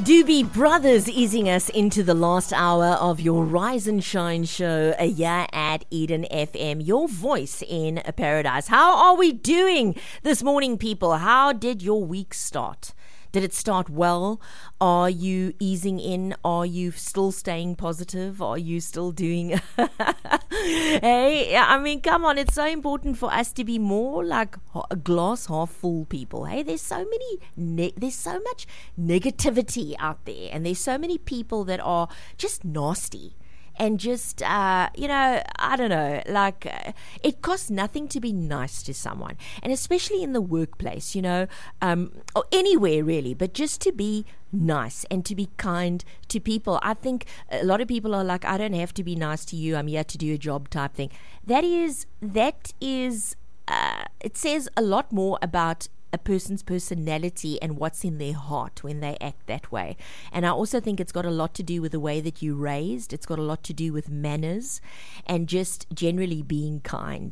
Doobie Brothers easing us into the last hour of your Rise and Shine show here at Eden FM, your voice in paradise. How are we doing this morning, people? How did your week start? Did it start well? Are you easing in? Are you still staying positive? Are you still doing... Hey, I mean, come on. It's so important for us to be more like a glass half full people. Hey, there's so much negativity out there. And there's so many people that are just nasty. And just, I don't know, it costs nothing to be nice to someone. And especially in the workplace, or anywhere really, but just to be nice and to be kind to people. I think a lot of people are like, I don't have to be nice to you, I'm here to do a job type thing. That is, it says a lot more about a person's personality and what's in their heart when they act that way. And I also think it's got a lot to do with the way that you're raised. It's got a lot to do with manners and just generally being kind,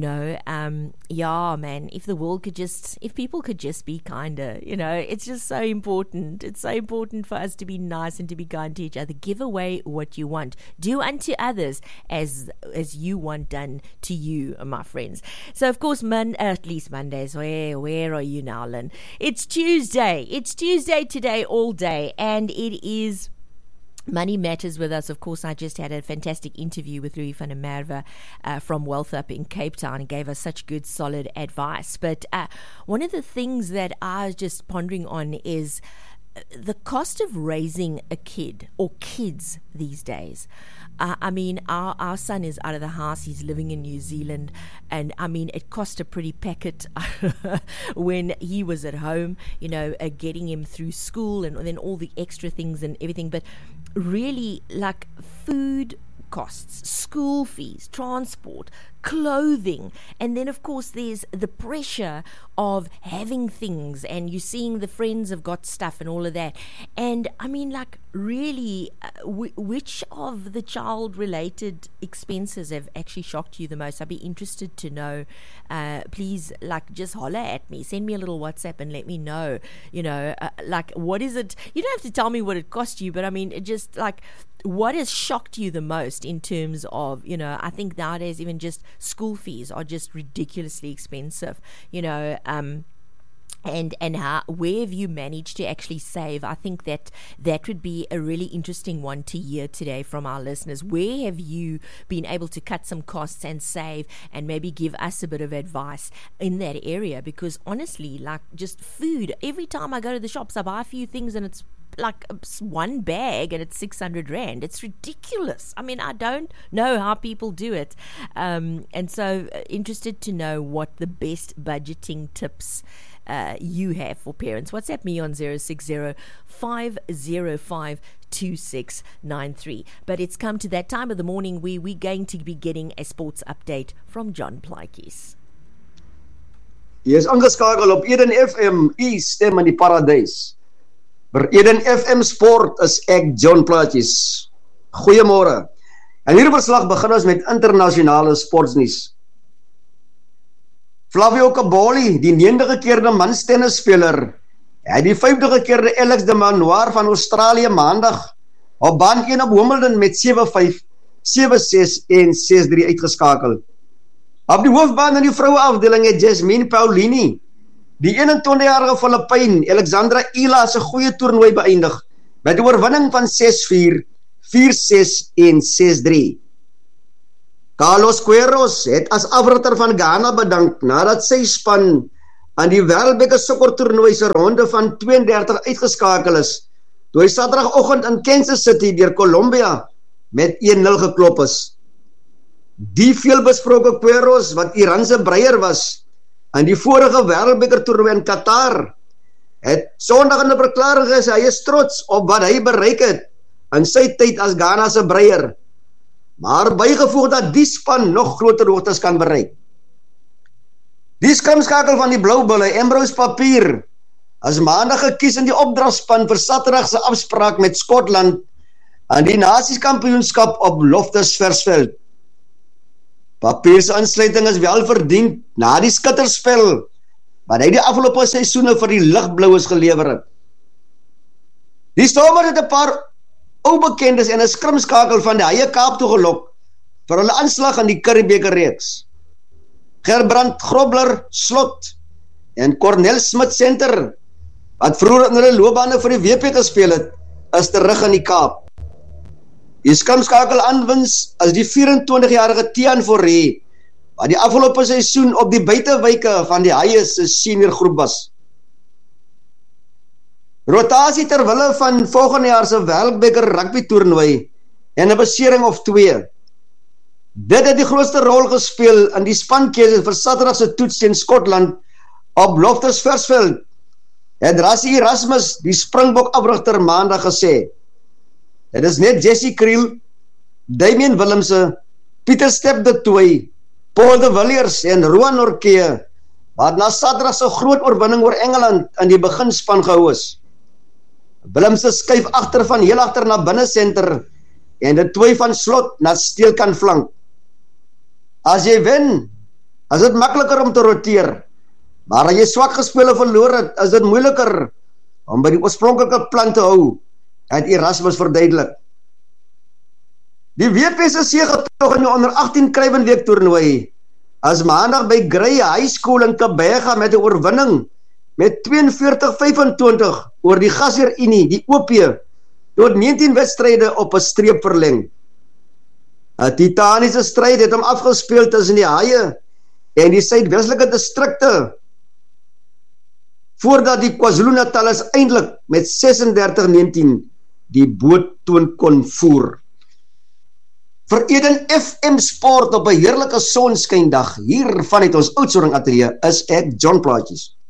man, if people could just be kinder, it's just so important. It's so important for us to be nice and to be kind to each other. Give away what you want. Do unto others as you want done to you, my friends. So of course, at least Mondays, where are you now, Lynn? It's Tuesday. It's Tuesday today all day, and it is Money Matters with us. Of course, I just had a fantastic interview with Louis van der Merwe from Wealth Up in Cape Town and gave us such good, solid advice. But one of the things that I was just pondering on is the cost of raising a kid or kids these days. Our son is out of the house. He's living in New Zealand. And, it cost a pretty packet when he was at home, getting him through school and then all the extra things and everything. But really, like food costs, school fees, transport, clothing, and then of course there's the pressure of having things, and you're seeing the friends have got stuff and all of that. And really, which of the child related expenses have actually shocked you the most? I'd be interested to know. Please, just holler at me, send me a little WhatsApp and let me know, what is it? You don't have to tell me what it cost you, but just what has shocked you the most in terms of, I think nowadays even just school fees are just ridiculously expensive, and where have you managed to actually save? I think that would be a really interesting one to hear today from our listeners. Where have you been able to cut some costs and save, and maybe give us a bit of advice in that area? Because honestly, just food, every time I go to the shops, I buy a few things and it's one bag and it's 600 Rand. It's ridiculous. I don't know how people do it. And so interested to know what the best budgeting tips you have for parents. WhatsApp me on 060-505-2693. But it's come to that time of the morning where we're going to be getting a sports update from John Plaatjes. Yes, aangeskakel op Eden FM, u stem in die paradys. Vir Eden FM Sport is ek John Plaatjes. Goeiemôre. En hierdie verslag begin ons met internasionale sportnuus. Flavio Caboli, die 9de gekeerde manstennisspeler, het die 5de gekeerde Alex de Manoir van Australië maandag op baan 1 op Wimbledon met 7-5, 7-6 en 6-3 uitgeskakel. Op die hoofbaan in die vroueafdeling het Jasmine Paolini die 21-jarige Filippyn Alexandra Ila se goeie toernooi beëindig met 'n oorwinning van 6-4, 4-6 en 6-3. Carlos Queiroz het as afrigter van Ghana bedank nadat sy span aan die Wêreldbeker sokkertoernooi se ronde van 32 uitgeskakel is, toe hy Saterdagoggend in Kansas City deur Colombia met 1-0 geklop is. Die veelbesproke Queiroz, wat Iran se breier was aan die vorige Wêreldbeker toernooi in Qatar, het Sondag in 'n verklaring gesê hy is trots op wat hy bereik het in sy tyd as Ghana se breier, maar bygevoeg dat die span nog groter hoogtes kan bereik. Die skrumskakel van die Blou Bulle, Ambrose Papier, is maandag gekies in die opdragspan vir Saterdag se afspraak met Skotland aan die Nasiekampioenskap op Loftus Versfeld. Papier se aansluiting is wel verdien na die skitterspel wat hy die afgelope seisoene vir die Ligbloues gelewer het. Die Stormers het 'n paar ou bekendes en 'n skrimskakel van die Haie Kaap toe gelok vir hulle aanslag aan die Curriebeeker reeks. Gerbrand Grobler Slot en Cornel Smit Center, wat vroeër in hulle loopbane vir die WP gespeel het, is terug in die Kaap. Die skrimskakel aanwins as die 24-jarige Tiaan Forrie, wat die afgelope seisoen op die buitewyke van die Haie se senior groep was. Rotasie terwille van volgende jaar se Wêreldbeker rugby toernooi en 'n besering of 2. Dit het die grootste rol gespeel in die spankeuse vir Saterdag se toets teen Skotland op Loftus Versfeld. Het Rassie Erasmus, die Springbok afrigter, maandag gesê. Dit is net Jesse Kriel, Damien Willemse, Pieter Step de Tooy, Paul de Villiers en Roan Norkee, wat na Saterdag se groot oorwinning oor Engeland in die beginspan gehou is. Willemse skuif agter van heel agter na binne senter en de Tooy van Slot na steelkant flank. As jy wen, is dit makliker om te roteer, maar as jy swak gespele verloor het, is dit moeiliker om by die oorspronklike plan te hou, het Erasmus verduidelik. Die WP se seëgetog in die onder 18 Kruiwenweek toernooi as maandag by Grey High School in Kabega met 'n oorwinning met 42-25 oor die Gasheer Unie, die OP, tot 19 wedstryde op 'n streep verleng. 'n titaniese stryd het hom afgespeel tussen die Haie en die suidwestelike distrikte, voordat die KwaZulu-Natalers eintlik met 36-19 die boottoon kon voer. Vir Eden FM Sport op 'n heerlike sonskyndag hier vanuit ons Oudtshoorn ateljee is ek John Plaatjes.